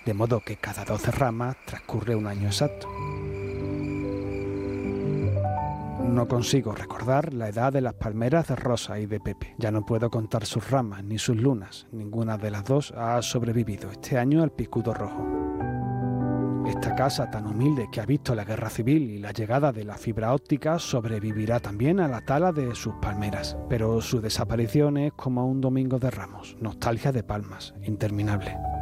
de modo que cada 12 ramas transcurre un año exacto. No consigo recordar la edad de las palmeras de Rosa y de Pepe. Ya no puedo contar sus ramas ni sus lunas. Ninguna de las dos ha sobrevivido este año al picudo rojo. Esta casa tan humilde que ha visto la guerra civil y la llegada de la fibra óptica sobrevivirá también a la tala de sus palmeras. Pero su desaparición es como un domingo de Ramos, nostalgia de palmas, interminable.